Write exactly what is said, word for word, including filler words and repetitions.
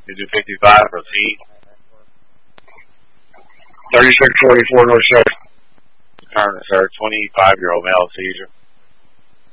You do fifty-five, proceed. thirty-six forty-four, North Shore. Turn, sir, twenty-five-year-old male seizure.